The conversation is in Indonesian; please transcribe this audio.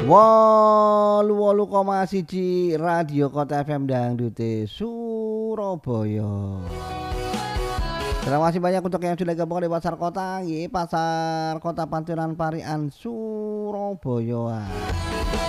88,1 Radio Kota FM Dangdute Surabaya. Terima kasih banyak untuk yang sudah gabung di Pasar Kota, Pasar Kota Panturan Parian Surabaya.